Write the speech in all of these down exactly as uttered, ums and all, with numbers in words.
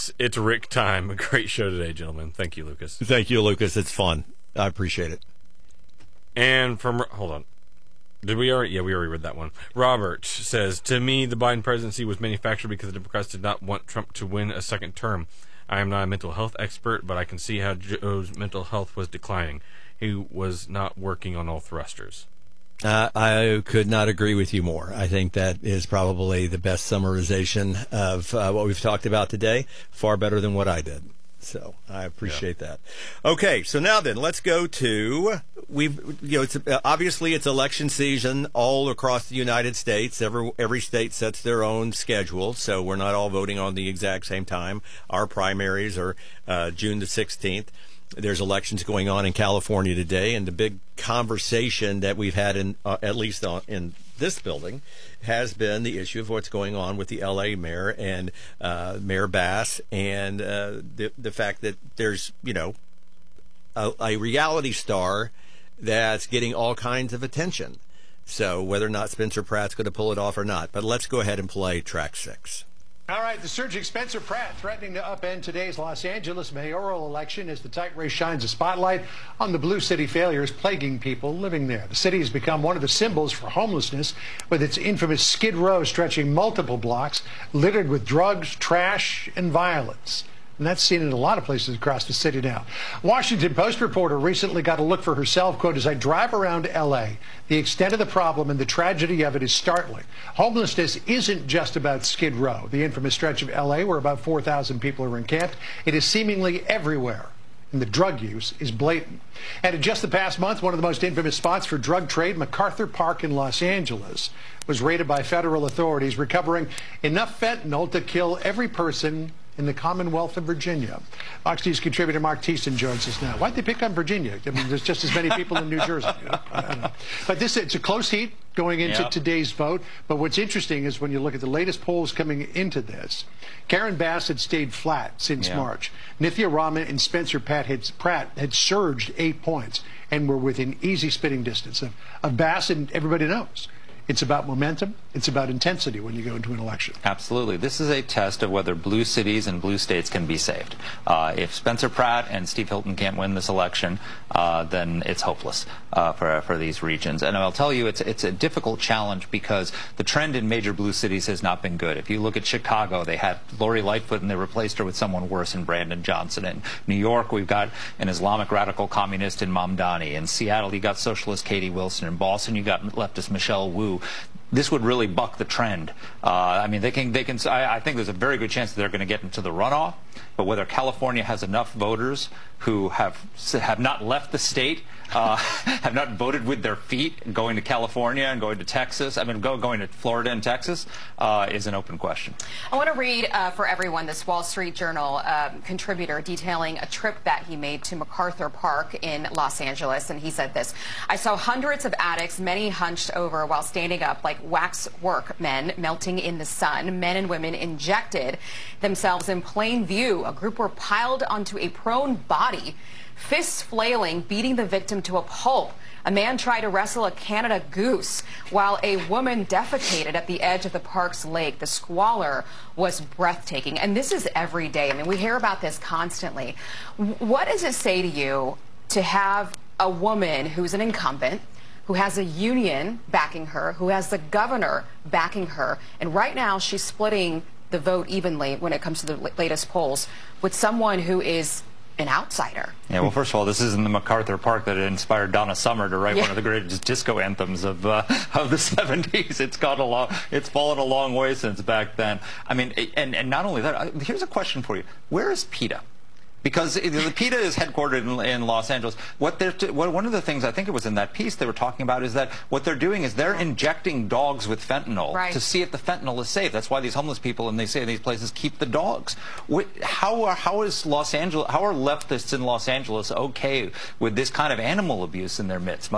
It's it's Rick time. A great show today, gentlemen. Thank you, Lucas. Thank you, Lucas. It's fun. I appreciate it. And from hold on, did we already? Yeah, we already read that one. Robert says, to me, the Biden presidency was manufactured because the Democrats did not want Trump to win a second term. I am not a mental health expert, but I can see how Joe's mental health was declining. He was not working on all thrusters. Uh, I could not agree with you more. I think that is probably the best summarization of uh, what we've talked about today. Far better than what I did. So I appreciate yeah. that. Okay, so now then, let's go to we've you know it's uh, obviously it's election season all across the United States. Every every state sets their own schedule, so we're not all voting on the exact same time. Our primaries are uh, June the sixteenth. There's elections going on in California today, and the big conversation that we've had in uh, at least on, in this building has been the issue of what's going on with the L A mayor and uh, Mayor Bass, and uh, the the fact that there's you know a, a reality star that's getting all kinds of attention. So whether or not Spencer Pratt's going to pull it off or not, but let's go ahead and play track six. All right, the surging Spencer Pratt threatening to upend today's Los Angeles mayoral election as the tight race shines a spotlight on the blue city failures plaguing people living there. The city has become one of the symbols for homelessness, with its infamous Skid Row stretching multiple blocks, littered with drugs, trash, and violence. And that's seen in a lot of places across the city now. Washington Post reporter recently got a look for herself, quote, as I drive around L A, the extent of the problem and the tragedy of it is startling. Homelessness isn't just about Skid Row, the infamous stretch of L A where about four thousand people are encamped. It is seemingly everywhere, and the drug use is blatant. And in just the past month, one of the most infamous spots for drug trade, MacArthur Park in Los Angeles, was raided by federal authorities, recovering enough fentanyl to kill every person in the Commonwealth of Virginia. Fox News contributor Mark Thiessen joins us now. Why'd they pick on Virginia? I mean, there's just as many people in New Jersey. You know? I don't know. But this, it's a close heat going into yep. today's vote. But what's interesting is when you look at the latest polls coming into this, Karen Bass had stayed flat since yep. March. Nithya Raman and Spencer Pratt had, Pratt had surged eight points and were within easy spitting distance of, of Bass, and everybody knows. It's about momentum. It's about intensity when you go into an election. Absolutely. This is a test of whether blue cities and blue states can be saved. Uh, if Spencer Pratt and Steve Hilton can't win this election, uh, then it's hopeless uh, for for these regions. And I'll tell you, it's it's a difficult challenge because the trend in major blue cities has not been good. If you look at Chicago, they had Lori Lightfoot and they replaced her with someone worse in Brandon Johnson. In New York, we've got an Islamic radical communist in Mamdani. In Seattle, you got socialist Katie Wilson. In Boston, you got leftist Michelle Wu. This would really buck the trend. Uh, I mean, they can, they can. I, I think there's a very good chance that they're going to get into the runoff. But whether California has enough voters who have have not left the state, uh, have not voted with their feet, going to California and going to Texas, I mean, go, going to Florida and Texas, uh, is an open question. I want to read uh, for everyone this Wall Street Journal uh, contributor detailing a trip that he made to MacArthur Park in Los Angeles, and he said this: I saw hundreds of addicts, many hunched over while standing up like waxwork men melting in the sun. Men and women injected themselves in plain view. A group were piled onto a prone body, fists flailing, beating the victim to a pulp. A man tried to wrestle a Canada goose while a woman defecated at the edge of the park's lake. The squalor was breathtaking. And this is every day. I mean, we hear about this constantly. What does it say to you to have a woman who's an incumbent, who has a union backing her, who has the governor backing her, and right now she's splitting the vote evenly when it comes to the latest polls with someone who is an outsider? Yeah, well, first of all, this isn't the MacArthur Park that inspired Donna Summer to write yeah. one of the greatest disco anthems of uh, of the seventies. It's got a long, it's fallen a long way since back then. I mean, and and not only that, here's a question for you: where is PETA? Because the PETA is headquartered in, in Los Angeles. What they're t one of the things, I think it was in that piece they were talking about, is that what they're doing is they're injecting dogs with fentanyl right. to see if the fentanyl is safe. That's why these homeless people, and they say in these places, keep the dogs. How are, how is Los Angeles? How are leftists in Los Angeles okay with this kind of animal abuse in their midst?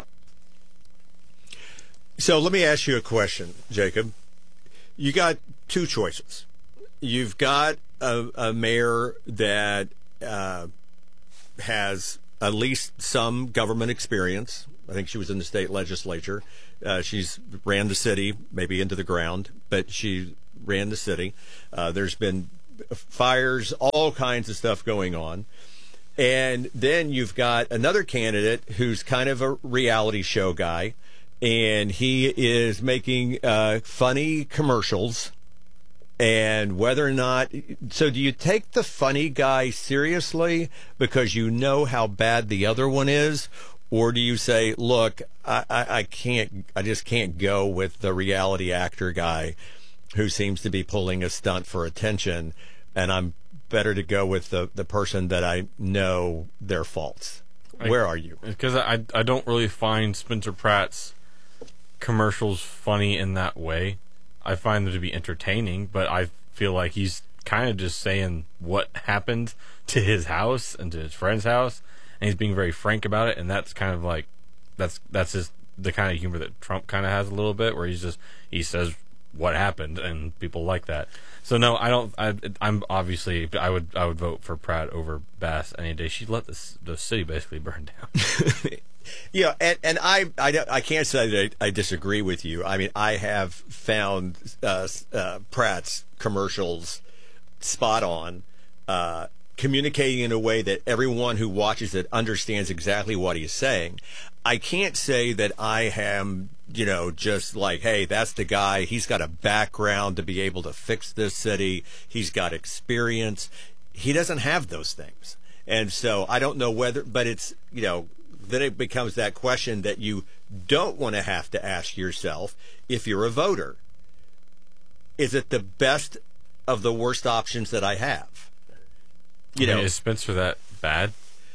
So let me ask you a question, Jacob. You got two choices. You've got a, a mayor that Uh, has at least some government experience. I think she was in the state legislature. Uh, she's ran the city, maybe into the ground, but she ran the city. Uh, there's been fires, all kinds of stuff going on. And then you've got another candidate who's kind of a reality show guy, and he is making uh, funny commercials. And whether or not, so do you take the funny guy seriously because you know how bad the other one is? Or do you say, look, I, I, I can't, I just can't go with the reality actor guy who seems to be pulling a stunt for attention, and I'm better to go with the, the person that I know their faults? I, Where are you? Because I, I don't really find Spencer Pratt's commercials funny in that way. I find them to be entertaining, but I feel like he's kind of just saying what happened to his house and to his friend's house, and he's being very frank about it, and that's kind of like that's that's just the kind of humor that Trump kind of has a little bit, where he's just he says what happened, and people like that. So no, I don't. I, I'm obviously I would I would vote for Pratt over Bass any day. She let the the city basically burn down. Yeah, and, and I, I, I can't say that I, I disagree with you. I mean, I have found uh, uh, Pratt's commercials spot on, uh, communicating in a way that everyone who watches it understands exactly what he's saying. I can't say that I am, you know, just like, hey, that's the guy. He's got a background to be able to fix this city. He's got experience. He doesn't have those things. And so I don't know whether, but it's, you know, then it becomes that question that you don't want to have to ask yourself if you're a voter. Is it the best of the worst options that I have? You I mean, know, is Spencer that bad?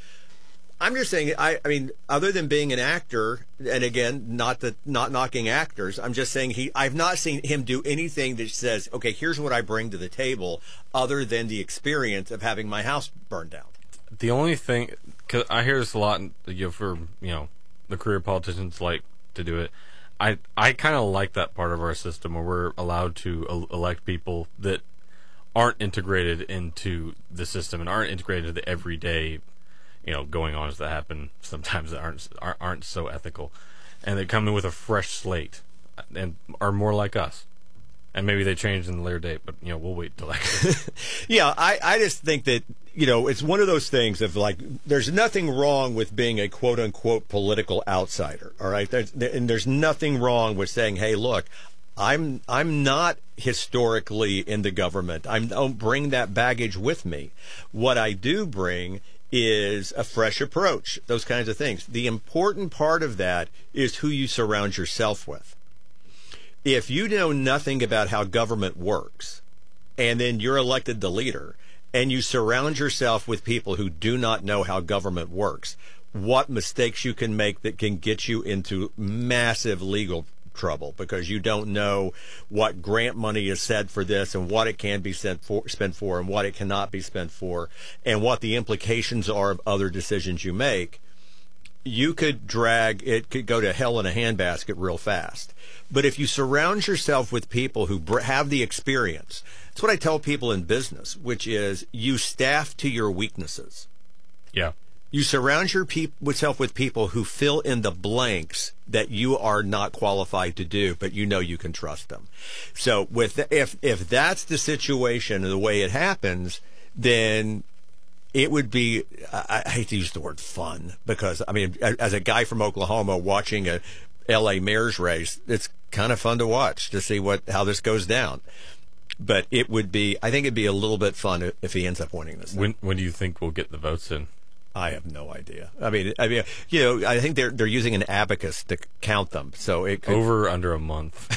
I'm just saying, I, I mean, other than being an actor, and again, not the, not knocking actors, I'm just saying he, I've not seen him do anything that says, okay, here's what I bring to the table, other than the experience of having my house burned down. The only thing, because I hear this a lot, you know, for you know, the career politicians like to do it. I I kind of like that part of our system where we're allowed to elect people that aren't integrated into the system and aren't integrated into the everyday, you know, going ons that happen sometimes that aren't aren't so ethical, and they come in with a fresh slate and are more like us. And maybe they change in the later date, but, you know, we'll wait till that. Yeah, I, I just think that, you know, it's one of those things of, like, there's nothing wrong with being a quote-unquote political outsider, all right? There's, and there's nothing wrong with saying, hey, look, I'm I'm not historically in the government. I don't bring that baggage with me. What I do bring is a fresh approach, those kinds of things. The important part of that is who you surround yourself with. If you know nothing about how government works, and then you're elected the leader, and you surround yourself with people who do not know how government works, what mistakes you can make that can get you into massive legal trouble because you don't know what grant money is set for this and what it can be spent for, spent for and what it cannot be spent for and what the implications are of other decisions you make. You could drag, it could go to hell in a handbasket real fast. But if you surround yourself with people who br- have the experience, that's what I tell people in business, which is you staff to your weaknesses. Yeah. You surround your pe- yourself with people who fill in the blanks that you are not qualified to do, but you know you can trust them. So with the, if if that's the situation and the way it happens, then it would be, I, I hate to use the word fun, because, I mean, as a guy from Oklahoma watching a L A mayor's race, it's kind of fun to watch to see what how this goes down. But it would be, I think it'd be a little bit fun if he ends up winning this thing. When when do you think we'll get the votes in? I have no idea. I mean, I mean, you know, I think they're they're using an abacus to count them, so it could... over under a month.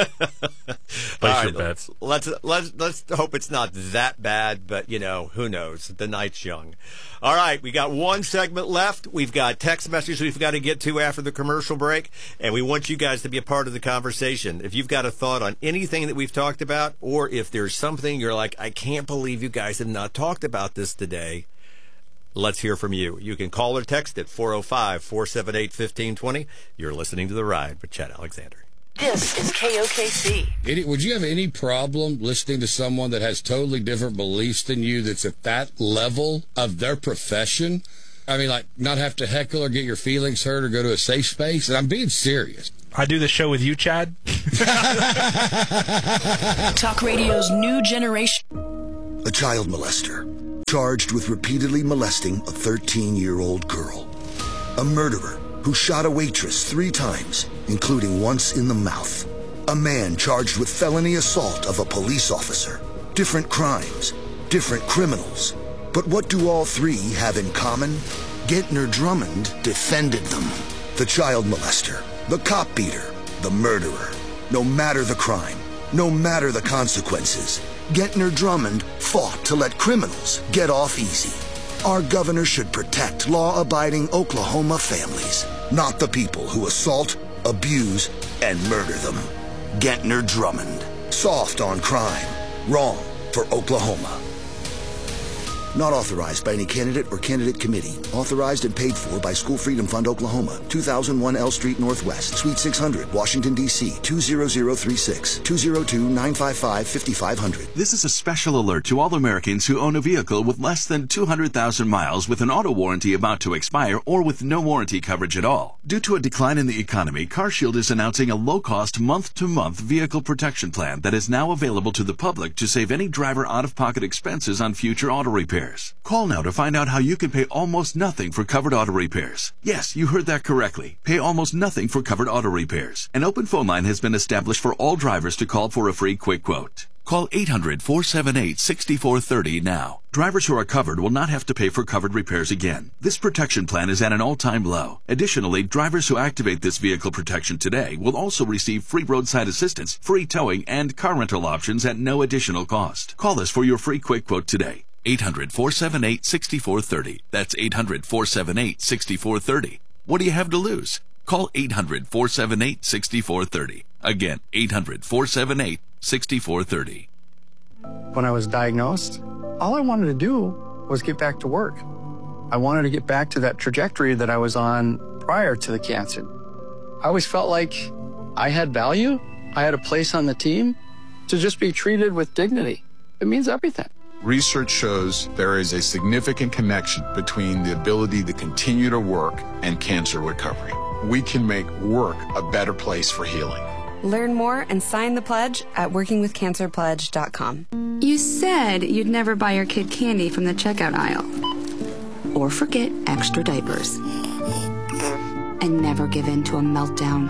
Place right, your bets. Let's let's let's hope it's not that bad, but you know, who knows? The night's young. All right, we got one segment left. We've got text messages we've got to get to after the commercial break, and we want you guys to be a part of the conversation. If you've got a thought on anything that we've talked about, or if there's something you're like, I can't believe you guys have not talked about this today, let's hear from you. You can call or text at four oh five, four seven eight, one five two zero. You're listening to The Ride with Chad Alexander. This is K O K C. Any, would you have any problem listening to someone that has totally different beliefs than you that's at that level of their profession? I mean, like, not have to heckle or get your feelings hurt or go to a safe space? And I'm being serious. I do the show with you, Chad. Talk radio's new generation. a child molester, charged with repeatedly molesting a thirteen-year-old girl. A murderer who shot a waitress three times, including once in the mouth. A man charged with felony assault of a police officer. Different crimes, different criminals. But what do all three have in common? Gentner Drummond defended them. The child molester, the cop beater, the murderer. No matter the crime, no matter the consequences, Gentner Drummond fought to let criminals get off easy. Our governor should protect law-abiding Oklahoma families, not the people who assault, abuse, and murder them. Gentner Drummond. Soft on crime. Wrong for Oklahoma. Not authorized by any candidate or candidate committee. Authorized and paid for by School Freedom Fund, Oklahoma. two thousand one L Street Northwest, Suite six hundred, Washington, D C two zero zero three six, two zero two, nine five five, five five zero zero. This is a special alert to all Americans who own a vehicle with less than two hundred thousand miles with an auto warranty about to expire or with no warranty coverage at all. Due to a decline in the economy, CarShield is announcing a low-cost month-to-month vehicle protection plan that is now available to the public to save any driver out-of-pocket expenses on future auto repairs. Call now to find out how you can pay almost nothing for covered auto repairs. Yes, you heard that correctly. Pay almost nothing for covered auto repairs. An open phone line has been established for all drivers to call for a free quick quote. Call eight hundred, four seven eight, six four three zero now. Drivers who are covered will not have to pay for covered repairs again. This protection plan is at an all-time low. Additionally, drivers who activate this vehicle protection today will also receive free roadside assistance, free towing, and car rental options at no additional cost. Call us for your free quick quote today. eight hundred, four seven eight, six four three zero. That's eight hundred, four seven eight, six four three zero. What do you have to lose? Call eight hundred, four seven eight, six four three zero. Again, eight hundred, four seven eight, six four three zero. When I was diagnosed, all I wanted to do was get back to work. I wanted to get back to that trajectory that I was on prior to the cancer. I always felt like I had value. I had a place on the team. To just be treated with dignity, it means everything. Research shows there is a significant connection between the ability to continue to work and cancer recovery. We can make work a better place for healing. Learn more and sign the pledge at working with cancer pledge dot com. You said you'd never buy your kid candy from the checkout aisle. Or forget extra diapers. And never give in to a meltdown.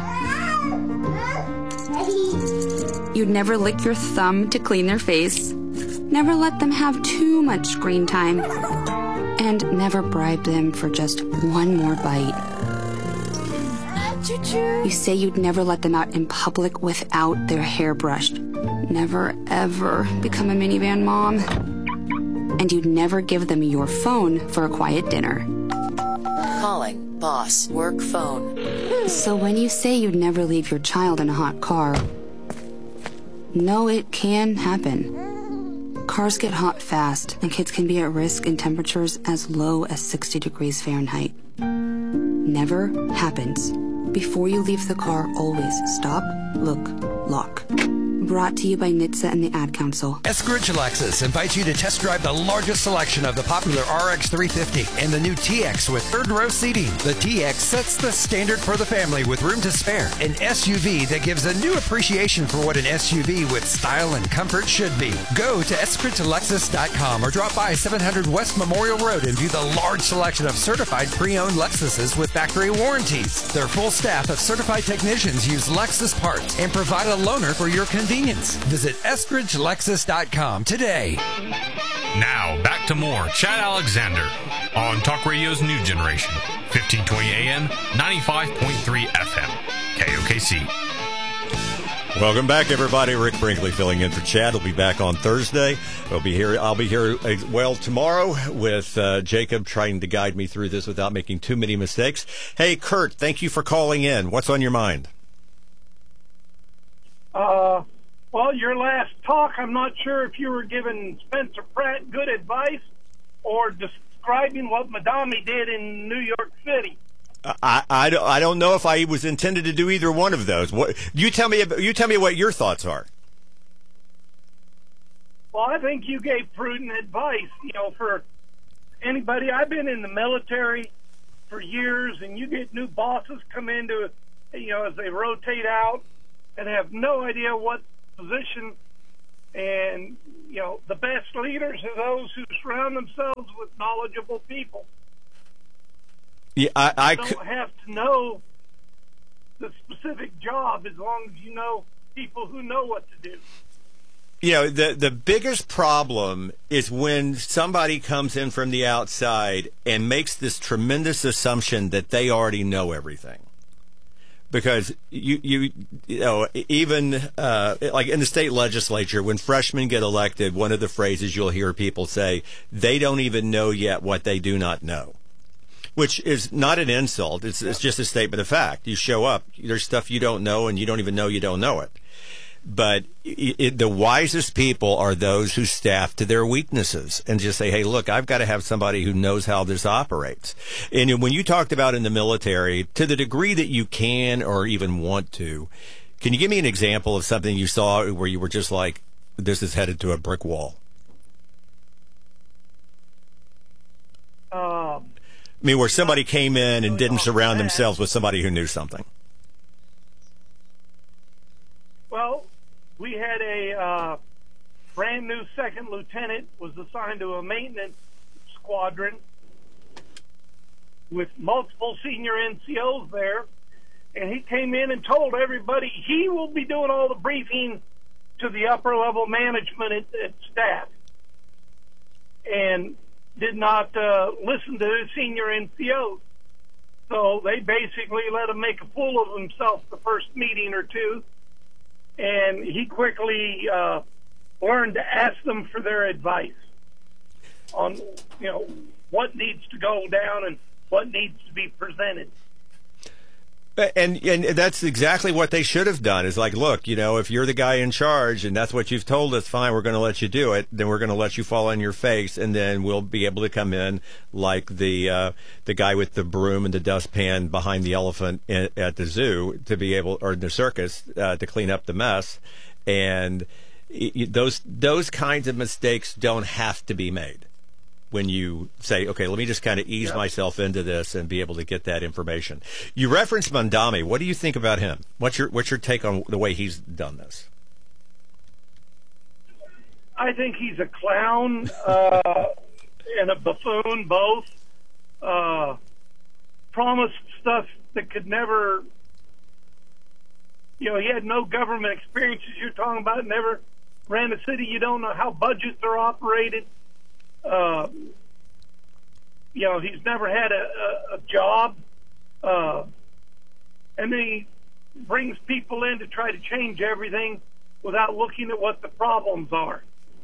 You'd never lick your thumb to clean their face. Never let them have too much screen time. And never bribe them for just one more bite. You say you'd never let them out in public without their hair brushed. Never, ever become a minivan mom. And you'd never give them your phone for a quiet dinner. Calling boss work phone. So when you say you'd never leave your child in a hot car, no, it can happen. Cars get hot fast, and kids can be at risk in temperatures as low as sixty degrees Fahrenheit. Never happens. Before you leave the car, always stop, look, lock. Brought to you by N H T S A and the Ad Council. Eskridge Lexus invites you to test drive the largest selection of the popular R X three fifty and the new T X with third row seating. The T X sets the standard for the family with room to spare. An S U V that gives a new appreciation for what an S U V with style and comfort should be. Go to eskridge lexus dot com or drop by seven hundred West Memorial Road and view the large selection of certified pre-owned Lexuses with factory warranties. Their full staff of certified technicians use Lexus parts and provide a loaner for your convenience. Visit eskridge lexus dot com today. Now, back to more Chad Alexander on Talk Radio's New Generation, fifteen twenty A M, ninety-five point three F M, K O K C. Welcome back, everybody. Rick Brinkley filling in for Chad. We'll be back on Thursday. We'll be here. I'll be here as well tomorrow with uh, Jacob trying to guide me through this without making too many mistakes. Hey, Kurt, thank you for calling in. What's on your mind? Uh, well, your last talk, I'm not sure if you were giving Spencer Pratt good advice or describing what Madami did in New York City. I, I, don't, I don't know if I was intended to do either one of those. What you tell me? You tell me what your thoughts are. Well, I think you gave prudent advice. You know, for anybody, I've been in the military for years, and you get new bosses come into, you know, as they rotate out, and have no idea what position And, you know, the best leaders are those who surround themselves with knowledgeable people. Yeah, I, I you don't could, have to know the specific job as long as you know people who know what to do. you know, the the biggest problem is when somebody comes in from the outside and makes this tremendous assumption that they already know everything. Because you, you, you know, even uh, like in the state legislature, when freshmen get elected, one of the phrases you'll hear people say, they don't even know yet what they do not know, which is not an insult. It's, it's just a statement of fact. You show up, there's stuff you don't know, and you don't even know you don't know it. But it, it, the wisest people are those who staff to their weaknesses and just say, hey, look, I've got to have somebody who knows how this operates. And when you talked about in the military, to the degree that you can or even want to, can you give me an example of something you saw where you were just like, this is headed to a brick wall? Um, I mean, where somebody came in and didn't surround themselves with somebody who knew something. Well, we had a uh, brand new second lieutenant was assigned to a maintenance squadron with multiple senior N C Os there, and he came in and told everybody he will be doing all the briefing to the upper level management at, at staff, and did not uh, listen to his senior N C Os. So they basically let him make a fool of himself the first meeting or two. And he quickly uh, learned to ask them for their advice on, you know, what needs to go down and what needs to be presented. And and that's exactly what they should have done. Is like, look, you know, if you're the guy in charge and that's what you've told us, fine, we're going to let you do it. Then we're going to let you fall on your face, and then we'll be able to come in like the uh, the guy with the broom and the dustpan behind the elephant in, at the zoo to be able, or the circus, uh, to clean up the mess. And it, those those kinds of mistakes don't have to be made when you say, okay, let me just kind of ease yep. myself into this and be able to get that information. You referenced Mamdani. What do you think about him? What's your what's your take on the way he's done this? I think he's a clown uh, and a buffoon, both. Uh, promised stuff that could never, you know, he had no government experiences you're talking about, never ran a city. You don't know how budgets are operated. Uh, you know, he's never had a, a, a job, uh, and then he brings people in to try to change everything without looking at what the problems are.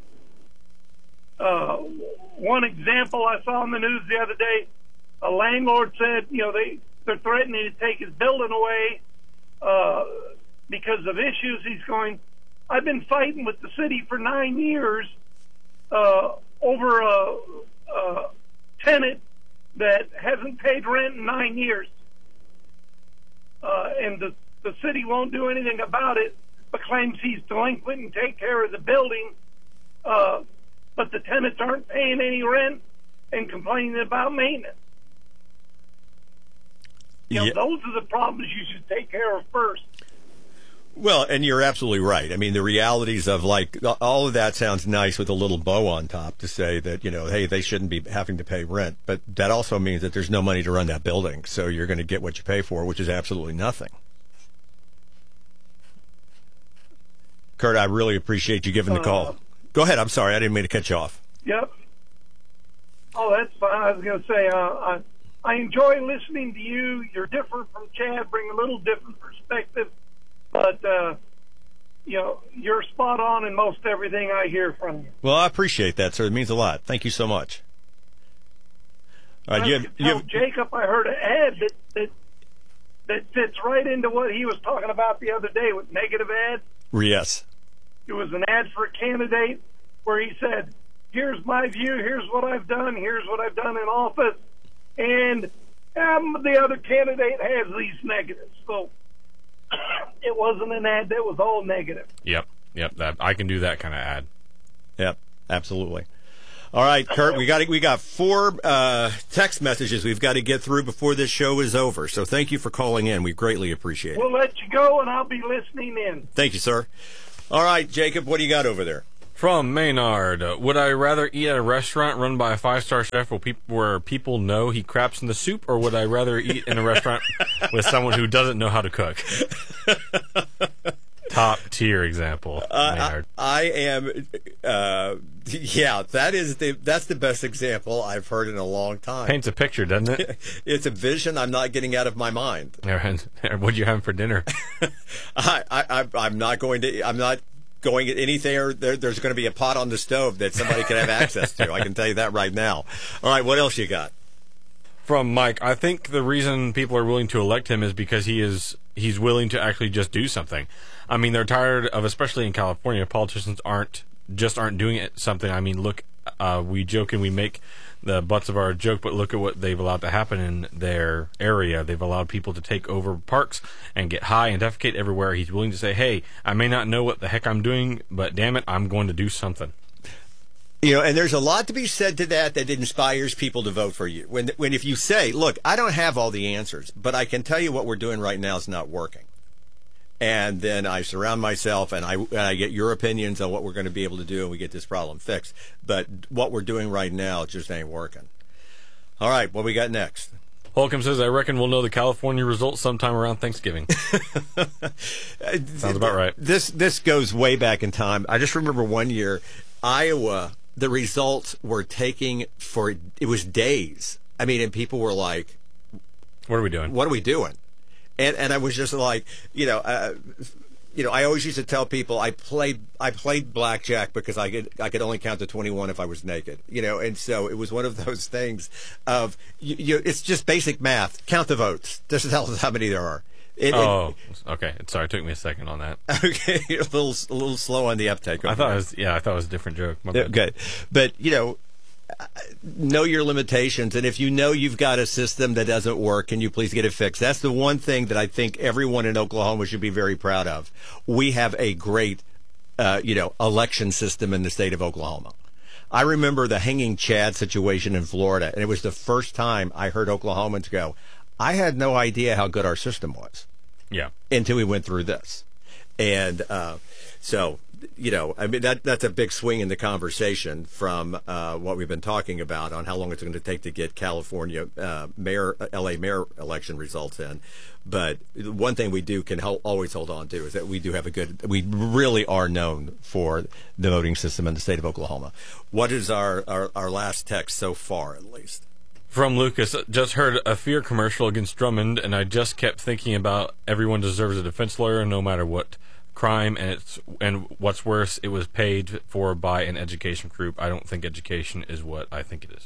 Uh, one example I saw in the news the other day, a landlord said, you know, they, they're threatening to take his building away uh, because of issues. He's going, I've been fighting with the city for nine years, uh, over a, a tenant that hasn't paid rent in nine years. Uh, and the, the city won't do anything about it, but claims he's delinquent and take care of the building. Uh, but the tenants aren't paying any rent and complaining about maintenance. You know, yeah. Those are the problems you should take care of first. Well, and you're absolutely right. I mean, the realities of, like, all of that sounds nice with a little bow on top to say that, you know, hey, they shouldn't be having to pay rent. But that also means that there's no money to run that building. So you're going to get what you pay for, which is absolutely nothing. Kurt, I really appreciate you giving the call. Uh, Go ahead. I'm sorry. I didn't mean to cut you off. Yep. Oh, that's fine. I was going to say, uh, I, I enjoy listening to you. You're different from Chad, bring a little different perspective. But, uh, you know, you're spot on in most everything I hear from you. Well, I appreciate that, sir. It means a lot. Thank you so much. All right, I you have, you have, Jacob, I heard an ad that, that that fits right into what he was talking about the other day with negative ads. Yes. It was an ad for a candidate where he said, here's my view, here's what I've done, here's what I've done in office, and um, the other candidate has these negatives. So it wasn't an ad that was all negative. Yep, yep. That, I can do that kind of ad. Yep, absolutely. All right, Kurt, we got we got four uh, text messages we've got to get through before this show is over. So thank you for calling in. We greatly appreciate it. We'll let you go, and I'll be listening in. Thank you, sir. All right, Jacob, what do you got over there? From Maynard, uh, would I rather eat at a restaurant run by a five-star chef where, peop- where people know he craps in the soup, or would I rather eat in a restaurant with someone who doesn't know how to cook? Top tier example, Uh, Maynard. I, I am, uh, yeah, that is the that's the best example I've heard in a long time. Paints a picture, doesn't it? It's a vision I'm not getting out of my mind. What'd you have for dinner? I, I, I'm not going to. I'm not going at anything. Or there, there's going to be a pot on the stove that somebody can have access to. I can tell you that right now. All right, what else you got? From Mike, I think the reason people are willing to elect him is because he is he's willing to actually just do something. I mean, they're tired of, especially in California, politicians aren't just aren't doing it something. I mean, look, uh, we joke and we make the butts of our joke, but look at what they've allowed to happen in their area. They've allowed people to take over parks and get high and defecate everywhere. He's willing to say, hey, I may not know what the heck I'm doing, but damn it, I'm going to do something. You know, and there's a lot to be said to that that inspires people to vote for you. When, when if you say, look, I don't have all the answers, but I can tell you what we're doing right now is not working. And then I surround myself and I, and I get your opinions on what we're going to be able to do and we get this problem fixed. But what we're doing right now just ain't working. All right, what we got next? Holcomb says, I reckon we'll know the California results sometime around Thanksgiving. Sounds about right. This, this goes way back in time. I just remember one year, Iowa, the results were taking for, it was days. I mean, and people were like, what are we doing? What are we doing? And and I was just like, you know, uh, you know, I always used to tell people I played I played blackjack because I could I could only count to twenty-one if I was naked, you know, and so it was one of those things of you, you it's just basic math. Count the votes. This is how, how many there are. It, oh, it, okay. Sorry, it took me a second on that. Okay, a little a little slow on the uptake. I thought it was yeah, I thought it was a different joke. My bad. Okay, but you know. Know your limitations, and if you know you've got a system that doesn't work, can you please get it fixed? That's the one thing that I think everyone in Oklahoma should be very proud of. We have a great, uh, you know, election system in the state of Oklahoma. I remember the hanging Chad situation in Florida, and it was the first time I heard Oklahomans go, I had no idea how good our system was. Yeah. Until we went through this. And uh, so... You know, I mean, that that's a big swing in the conversation from uh, what we've been talking about on how long it's going to take to get California uh, mayor, L A mayor election results in. But one thing we do can ho- always hold on to is that we do have a good, we really are known for the voting system in the state of Oklahoma. What is our, our, our last text so far, at least? From Lucas, just heard a fear commercial against Drummond, and I just kept thinking about everyone deserves a defense lawyer no matter what crime, and it's and what's worse, it was paid for by an education group. I don't think education is what I think it is.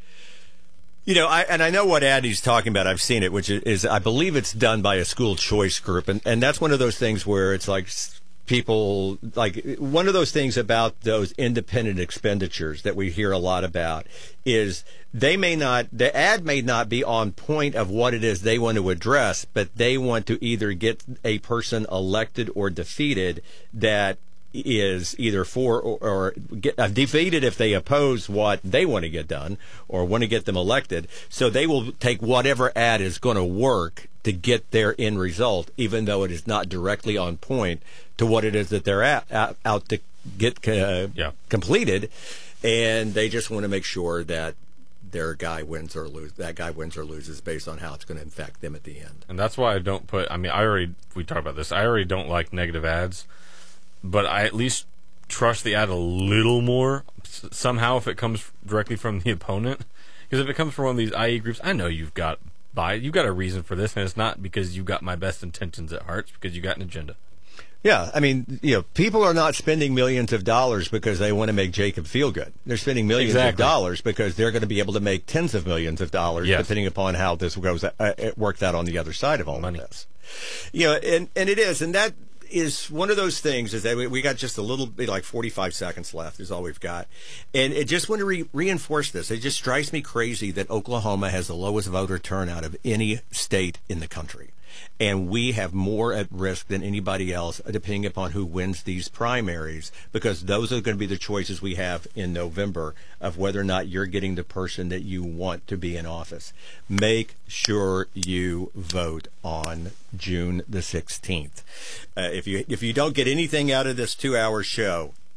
You know, I and I know what ad he's talking about. I've seen it, which is, I believe it's done by a school choice group, and and that's one of those things where it's like people, like one of those things about those independent expenditures that we hear a lot about is they may not, the ad may not be on point of what it is they want to address, but they want to either get a person elected or defeated that is either for or, or get uh, defeated if they oppose what they want to get done or want to get them elected. So they will take whatever ad is going to work to get their end result, even though it is not directly on point to what it is that they're at, out, out to get uh, yeah. completed. And they just want to make sure that their guy wins or lose. That guy wins or loses based on how it's going to affect them at the end. And that's why I don't put. I mean, I already we talked about this. I already don't like negative ads, but I at least trust the ad a little more somehow if it comes directly from the opponent. Because if it comes from one of these I E groups, I know you've got by you've got a reason for this, and it's not because you got my best intentions at heart. It's because you got an agenda. Yeah, I mean, you know, people are not spending millions of dollars because they want to make Jacob feel good. They're spending millions exactly. of dollars because they're going to be able to make tens of millions of dollars, yes. depending upon how this goes. Uh, it works out on the other side of all Money. of this. You know, and and it is, and that is one of those things. Is that we, we got just a little bit, like forty-five seconds left, is all we've got, and it just want to re- reinforce this. It just drives me crazy that Oklahoma has the lowest voter turnout of any state in the country. And we have more at risk than anybody else, depending upon who wins these primaries, because those are going to be the choices we have in November of whether or not you're getting the person that you want to be in office. Make sure you vote on June the sixteenth. Uh, if you if you don't get anything out of this two-hour show,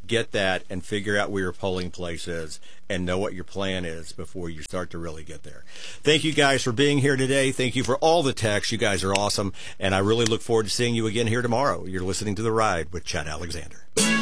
get that and figure out where your polling place is and know what your plan is before you start to really get there. Thank you guys for being here today. Thank you for all the texts. You guys are awesome. And I really look forward to seeing you again here tomorrow. You're listening to The Ride with Chad Alexander.